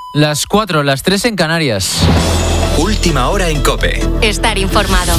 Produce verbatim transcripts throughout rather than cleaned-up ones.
Las cuatro, las tres en Canarias. Última hora en COPE. Estar informado.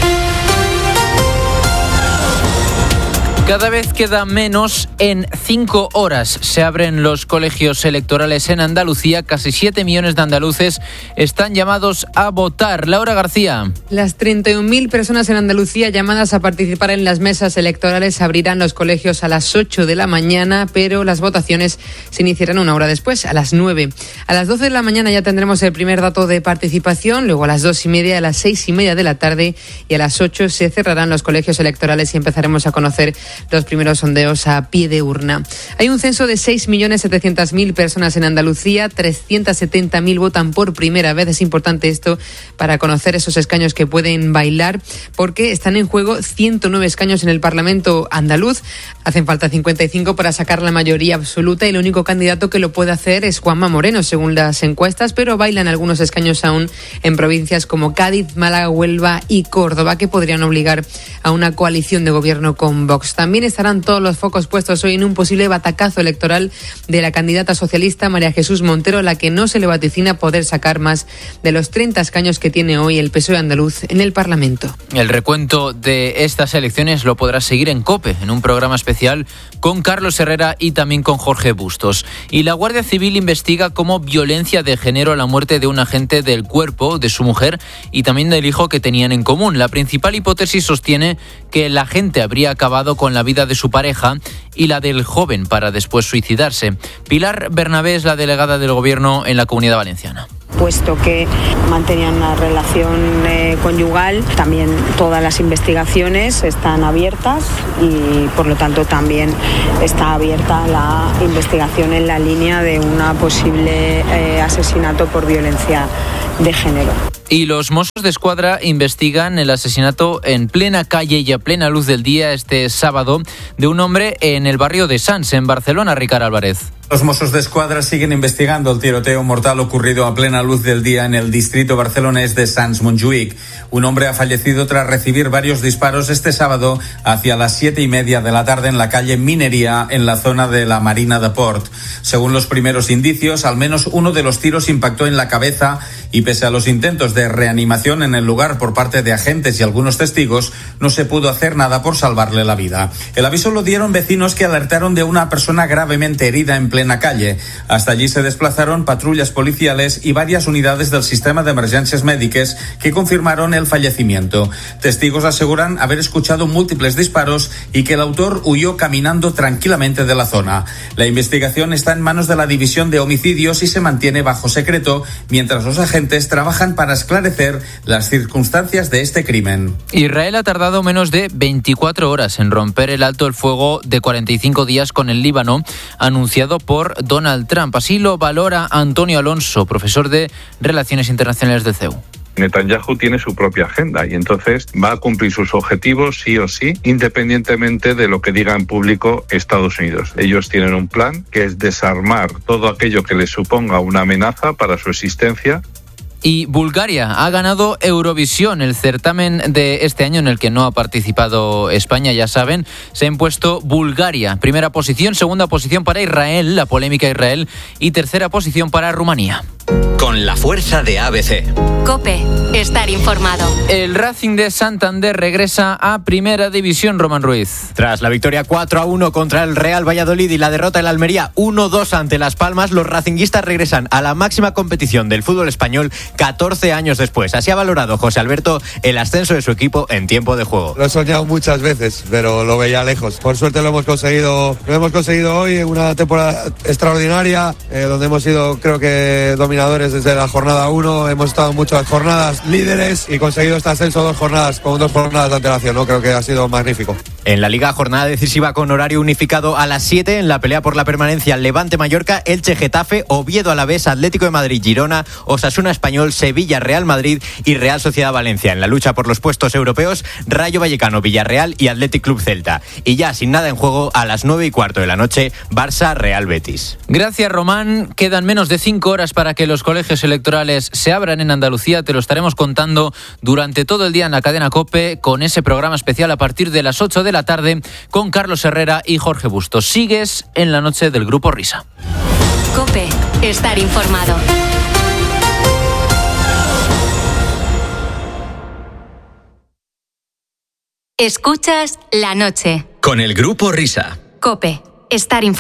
Cada vez queda menos. En cinco horas se abren los colegios electorales en Andalucía. Casi siete millones de andaluces están llamados a votar. Laura García. Las treinta y un mil personas en Andalucía llamadas a participar en las mesas electorales abrirán los colegios a las ocho de la mañana, pero las votaciones se iniciarán una hora después, a las nueve. A las doce de la mañana ya tendremos el primer dato de participación, luego a las dos y media, a las seis y media de la tarde y a las ocho se cerrarán los colegios electorales y empezaremos a conocer los primeros sondeos a pie de urna. Hay un censo de seis millones setecientas mil personas en Andalucía, trescientas setenta mil votan por primera vez. Es importante esto para conocer esos escaños que pueden bailar, porque están en juego ciento nueve escaños en el Parlamento andaluz. Hacen falta cincuenta y cinco para sacar la mayoría absoluta y el único candidato que lo puede hacer es Juanma Moreno, según las encuestas, pero bailan algunos escaños aún en provincias como Cádiz, Málaga, Huelva y Córdoba, que podrían obligar a una coalición de gobierno con Vox. También estarán todos los focos puestos hoy en un posible batacazo electoral de la candidata socialista María Jesús Montero, a la que no se le vaticina poder sacar más de los treinta escaños que tiene hoy el P S O E andaluz en el Parlamento. El recuento de estas elecciones lo podrás seguir en COPE, en un programa especial con Carlos Herrera y también con Jorge Bustos. Y la Guardia Civil investiga como violencia de género la muerte de un agente del cuerpo de su mujer y también del hijo que tenían en común. La principal hipótesis sostiene que el agente habría acabado con la vida de su pareja y la del joven para después suicidarse. Pilar Bernabé es la delegada del Gobierno en la Comunidad Valenciana. Puesto que mantenían una relación eh, conyugal, también todas las investigaciones están abiertas y por lo tanto también está abierta la investigación en la línea de un posible eh, asesinato por violencia de género. Y los Mossos de Escuadra investigan el asesinato en plena calle y a plena luz del día este sábado de un hombre en el barrio de Sants, en Barcelona. Ricard Álvarez. Los Mossos de Escuadra siguen investigando el tiroteo mortal ocurrido a plena luz del día en el distrito barcelonés de Sants-Montjuïc. Un hombre ha fallecido tras recibir varios disparos este sábado hacia las siete y media de la tarde en la calle Minería, en la zona de la Marina de Port. Según los primeros indicios, al menos uno de los tiros impactó en la cabeza y pese a los intentos de reanimación en el lugar por parte de agentes y algunos testigos, no se pudo hacer nada por salvarle la vida. El aviso lo dieron vecinos que alertaron de una persona gravemente herida en plena calle. Hasta allí se desplazaron patrullas policiales y varias unidades del sistema de emergencias médicas que confirmaron el fallecimiento. Testigos aseguran haber escuchado múltiples disparos y que el autor huyó caminando tranquilamente de la zona. La investigación está en manos de la División de Homicidios y se mantiene bajo secreto, mientras los agentes trabajan para esclarecer las circunstancias de este crimen. Israel ha tardado menos de veinticuatro horas en romper el alto el fuego de cuarenta y cinco días con el Líbano, anunciado por Donald Trump. Así lo valora Antonio Alonso, profesor de Relaciones Internacionales del C E U. Netanyahu tiene su propia agenda y entonces va a cumplir sus objetivos sí o sí, independientemente de lo que diga en público Estados Unidos. Ellos tienen un plan que es desarmar todo aquello que les suponga una amenaza para su existencia. Y Bulgaria ha ganado Eurovisión, el certamen de este año en el que no ha participado España, ya saben. Se ha impuesto Bulgaria. Primera posición, segunda posición para Israel, la polémica Israel, y tercera posición para Rumanía. Con la fuerza de A B C. COPE, estar informado. El Racing de Santander regresa a Primera División, Román Ruiz. Tras la victoria cuatro a uno contra el Real Valladolid y la derrota del Almería uno dos ante Las Palmas, los racinguistas regresan a la máxima competición del fútbol español catorce años después. Así ha valorado José Alberto el ascenso de su equipo en tiempo de juego. Lo he soñado muchas veces, pero lo veía lejos. Por suerte lo hemos conseguido, lo hemos conseguido hoy en una temporada extraordinaria, eh, donde hemos sido, creo que, dominadores desde la jornada uno. Hemos estado en muchas jornadas líderes y conseguido este ascenso dos jornadas, con dos jornadas de antelación, ¿no? Creo que ha sido magnífico. En la Liga, jornada decisiva con horario unificado a las siete, en la pelea por la permanencia Levante Mallorca, Elche Getafe, Oviedo Alavés, Atlético de Madrid Girona, Osasuna Español, Sevilla Real Madrid y Real Sociedad Valencia. En la lucha por los puestos europeos, Rayo Vallecano Villarreal y Athletic Club Celta. Y ya sin nada en juego, a las nueve y cuarto de la noche, Barça Real Betis. Gracias, Román. Quedan menos de cinco horas para que los colegios electorales se abran en Andalucía. Te lo estaremos contando durante todo el día en la cadena COPE, con ese programa especial a partir de las ocho de la tarde con Carlos Herrera y Jorge Bustos. Sigues en la noche del Grupo Risa. COPE. Estar informado. Escuchas la noche. Con el Grupo Risa. COPE. Estar informado.